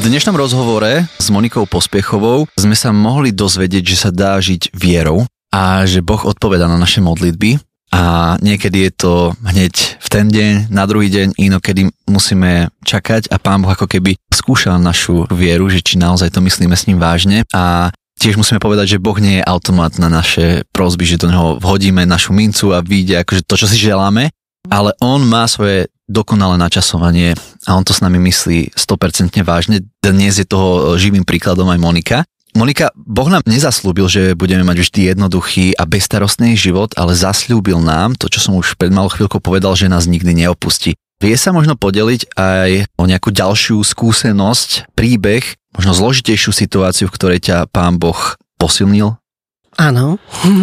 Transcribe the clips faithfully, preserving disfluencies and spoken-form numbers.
dnešnom rozhovore s Monikou Pospiechovou sme sa mohli dozvedieť, že sa dá žiť vierou a že Boh odpovedá na naše modlitby a niekedy je to hneď v ten deň, na druhý deň, inokedy musíme čakať a Pán Boh ako keby skúšal našu vieru, že či naozaj to myslíme s ním vážne a tiež musíme povedať, že Boh nie je automat na naše prosby, že do neho vhodíme našu mincu a vyjde akože to, čo si želáme, ale on má svoje dokonalé načasovanie a on to s nami myslí sto percent vážne. Dnes je toho živým príkladom aj Monika. Monika, Boh nám nezaslúbil, že budeme mať vždy jednoduchý a bezstarostný život, ale zasľúbil nám to, čo som už pred malou chvíľkou povedal, že nás nikdy neopustí. Vie sa možno podeliť aj o nejakú ďalšiu skúsenosť, príbeh, možno zložitejšiu situáciu, v ktorej ťa Pán Boh posilnil? Áno,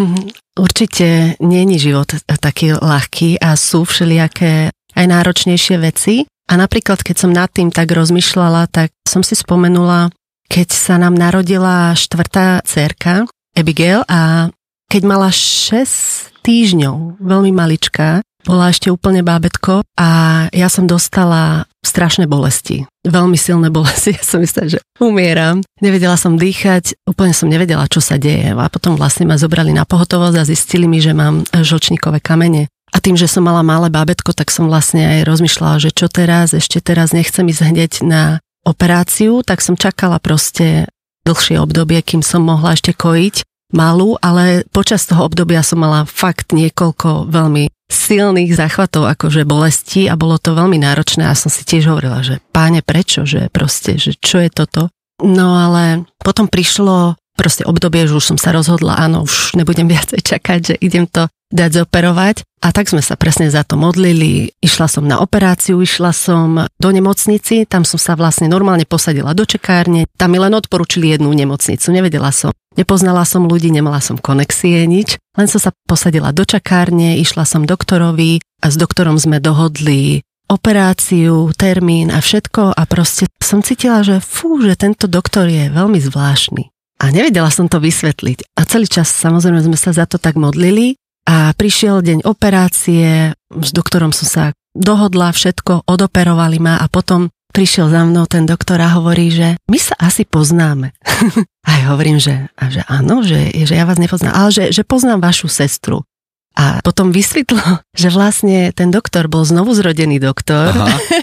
určite nie je život taký ľahký a sú všelijaké aj náročnejšie veci. A napríklad, keď som nad tým tak rozmýšľala, tak som si spomenula, keď sa nám narodila štvrtá dcérka, Abigail, a keď mala šesť týždňov, veľmi maličká, bola ešte úplne bábätko a ja som dostala strašné bolesti. Veľmi silné bolesti. Ja som myslela, že umieram. Nevedela som dýchať, úplne som nevedela, čo sa deje. A potom vlastne ma zobrali na pohotovosť a zistili mi, že mám žlčníkové kamene. A tým, že som mala malé bábätko, tak som vlastne aj rozmýšľala, že čo teraz, ešte teraz nechcem ísť hneď na operáciu, tak som čakala proste dlhšie obdobie, kým som mohla ešte kojiť malú, ale počas toho obdobia som mala fakt niekoľko veľmi silných záchvatov, akože bolesti a bolo to veľmi náročné a som si tiež hovorila, že páne, prečo, že proste, že čo je toto? No ale potom prišlo proste obdobie, že už som sa rozhodla, áno, už nebudem viacej čakať, že idem to dať zoperovať. A tak sme sa presne za to modlili. Išla som na operáciu, išla som do nemocnici, tam som sa vlastne normálne posadila do čakárne. Tam mi len odporúčili jednu nemocnicu, nevedela som. Nepoznala som ľudí, nemala som konexie, nič. Len som sa posadila do čakárne, išla som doktorovi a s doktorom sme dohodli operáciu, termín a všetko a proste som cítila, že fú, že tento doktor je veľmi zvláštny. A nevedela som to vysvetliť. A celý čas samozrejme sme sa za to tak modlili. A prišiel deň operácie, s doktorom som sa dohodla, všetko, odoperovali ma a potom prišiel za mnou ten doktor a hovorí, že my sa asi poznáme. A ja hovorím, že, a že áno, že, že ja vás nepoznám, ale že, že poznám vašu sestru. A potom vysvetlo, že vlastne ten doktor bol znovu zrodený doktor.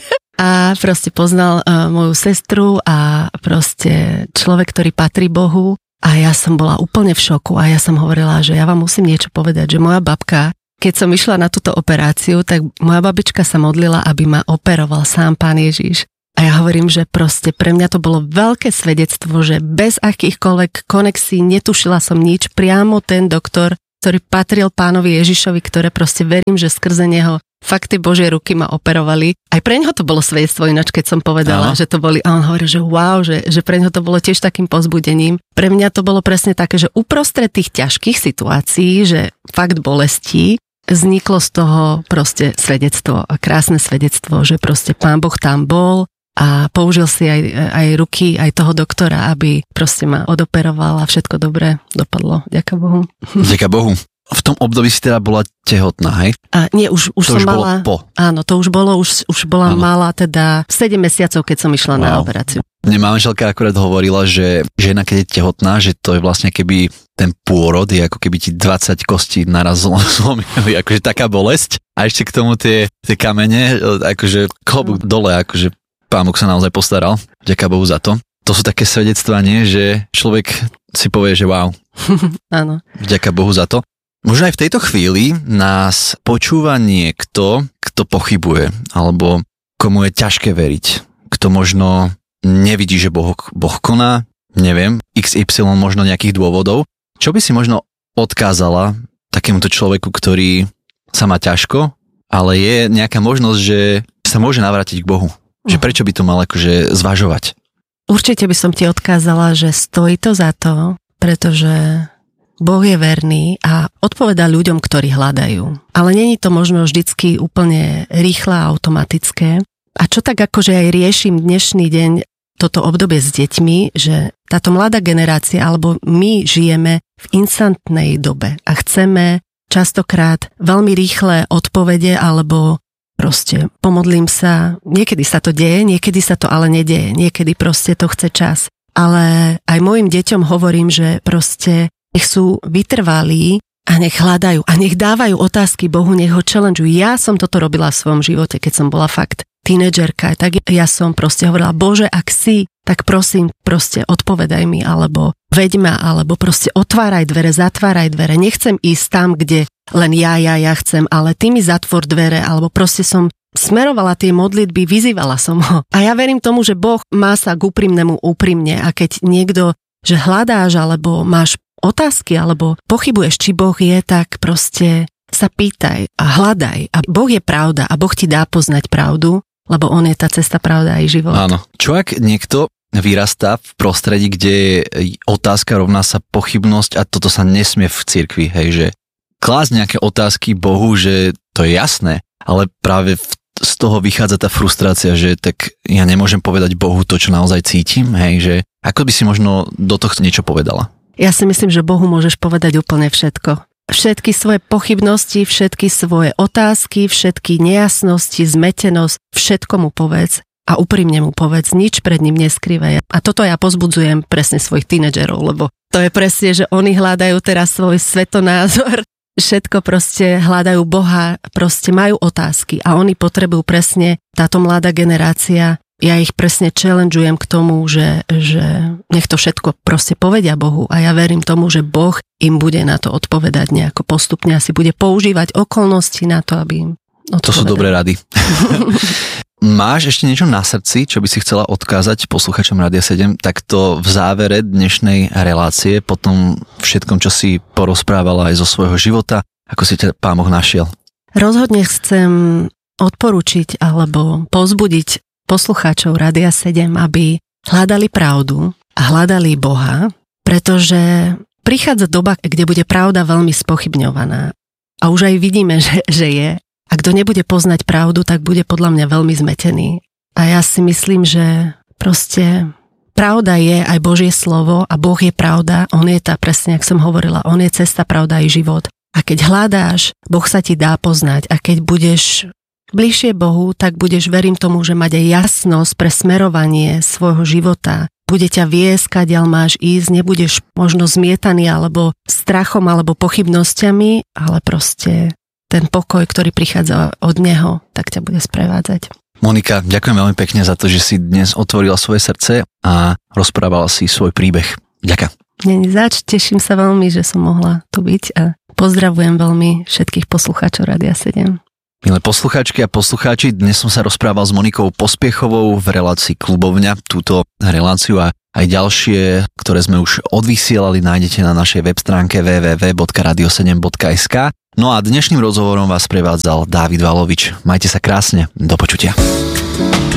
A proste poznal uh, moju sestru a proste človek, ktorý patrí Bohu. A ja som bola úplne v šoku a ja som hovorila, že ja vám musím niečo povedať, že moja babka, keď som išla na túto operáciu, tak moja babička sa modlila, aby ma operoval sám Pán Ježiš. A ja hovorím, že proste pre mňa to bolo veľké svedectvo, že bez akýchkoľvek konexí netušila som nič, priamo ten doktor, ktorý patril Pánovi Ježišovi, ktoré proste verím, že skrze neho fakt tie Božie ruky ma operovali. Aj pre neho to bolo svedectvo ináč, keď som povedala, no. že to boli, a on hovorí, že wow, že, že pre neho to bolo tiež takým povzbudením. Pre mňa to bolo presne také, že uprostred tých ťažkých situácií, že fakt bolestí, vzniklo z toho proste svedectvo a krásne svedectvo, že proste Pán Boh tam bol a použil si aj, aj ruky, aj toho doktora, aby proste ma odoperoval a všetko dobre dopadlo. Ďakujem Bohu. Ďakujem Bohu. V tom období si teda bola tehotná, hej? A nie, už, už to som už mala... Bolo po. Áno, to už bolo, už, už bola áno. Mala teda sedem mesiacov, keď som išla wow. na operáciu. Mne manželka akurát hovorila, že žena, keď je tehotná, že to je vlastne keby ten pôrod, je ako keby ti dvadsať kostí naraz zlomili, akože taká bolesť. A ešte k tomu tie, tie kamene, akože klobúk dole, akože Pán Boh sa naozaj postaral. Ďakujem Bohu za to. To sú také svedectvá, nie? Že človek si povie, že wow. Áno. Ďakujem Bohu za to. Možno aj v tejto chvíli nás počúva niekto, kto pochybuje, alebo komu je ťažké veriť, kto možno nevidí, že Boh, boh koná, neviem, iks ypsilon možno nejakých dôvodov. Čo by si možno odkázala takémuto človeku, ktorý sa má ťažko, ale je nejaká možnosť, že sa môže navrátiť k Bohu? Že prečo by to mal akože zvažovať? Určite by som ti odkázala, že stojí to za to, pretože Boh je verný a odpovedá ľuďom, ktorí hľadajú. Ale není to možno vždycky úplne rýchle a automatické. A čo tak akože aj riešim dnešný deň, toto obdobie s deťmi, že táto mladá generácia, alebo my žijeme v instantnej dobe a chceme častokrát veľmi rýchle odpovede alebo proste pomodlím sa, niekedy sa to deje, niekedy sa to ale nedeje, niekedy proste to chce čas. Ale aj mojim deťom hovorím, že proste nech sú vytrvalí a nech hľadajú a nech dávajú otázky Bohu, nech ho challengeujú. Ja som toto robila v svojom živote, keď som bola fakt tínedžerka, tak ja som proste hovorila, Bože, ak si, tak prosím, proste odpovedaj mi, alebo veď ma, alebo proste otváraj dvere, zatváraj dvere. Nechcem ísť tam, kde len ja, ja, ja chcem, ale ty mi zatvor dvere, alebo proste som smerovala tie modlitby, vyzývala som ho. A ja verím tomu, že Boh má sa k úprimnému úprimne a keď niekto, že hľadáš, alebo máš otázky, alebo pochybuješ, či Boh je, tak proste sa pýtaj a hľadaj. A Boh je pravda a Boh ti dá poznať pravdu, lebo on je tá cesta, pravda aj život. Áno. Čo ak niekto vyrastá v prostredí, kde otázka rovná sa pochybnosť a toto sa nesmie v cirkvi, hej, že klásť nejaké otázky Bohu, že to je jasné, ale práve v, z toho vychádza tá frustrácia, že tak ja nemôžem povedať Bohu to, čo naozaj cítim, hej, že ako by si možno do tohto niečo povedala? Ja si myslím, že Bohu môžeš povedať úplne všetko. Všetky svoje pochybnosti, všetky svoje otázky, všetky nejasnosti, zmetenosť, všetko mu povedz a úprimne mu povedz, nič pred ním neskrývaj. A toto ja pozbudzujem presne svojich tínedžerov, lebo to je presne, že oni hľadajú teraz svoj svetonázor, všetko proste hľadajú Boha, proste majú otázky a oni potrebujú presne, táto mladá generácia, ja ich presne challengeujem k tomu, že, že nech to všetko proste povedia Bohu a ja verím tomu, že Boh im bude na to odpovedať nejako postupne a si bude používať okolnosti na to, aby im odpovedal. To sú dobré rady. Máš ešte niečo na srdci, čo by si chcela odkázať posluchačom Rádia sedem, takto v závere dnešnej relácie, po tom všetkom, čo si porozprávala aj zo svojho života, ako si ťa Pán Boh našiel? Rozhodne chcem odporučiť alebo povzbudiť poslucháčov Rádia sedem, aby hľadali pravdu a hľadali Boha, pretože prichádza doba, kde bude pravda veľmi spochybňovaná. A už aj vidíme, že, že je. A kto nebude poznať pravdu, tak bude podľa mňa veľmi zmetený. A ja si myslím, že proste pravda je aj Božie slovo a Boh je pravda. On je tá, presne, jak som hovorila, on je cesta, pravda i život. A keď hľadáš, Boh sa ti dá poznať. A keď budeš bližšie Bohu, tak budeš, verím tomu, že mať aj jasnosť pre smerovanie svojho života. Bude ťa viesť, kadiaľ máš ísť, nebudeš možno zmietaný alebo strachom alebo pochybnosťami, ale proste ten pokoj, ktorý prichádza od Neho, tak ťa bude sprevádzať. Monika, ďakujem veľmi pekne za to, že si dnes otvorila svoje srdce a rozprávala si svoj príbeh. Ďakujem. Nie, zač, teším sa veľmi, že som mohla tu byť a pozdravujem veľmi všetkých poslucháčov Rádia sedem. Milé poslucháčky a poslucháči, dnes som sa rozprával s Monikou Pospiechovou v relácii Klubovňa. Túto reláciu a aj ďalšie, ktoré sme už odvysielali, nájdete na našej web stránke w w w bodka radio sedem bodka es ka. No a dnešným rozhovorom vás prevádzal Dávid Valovič. Majte sa krásne, do počutia.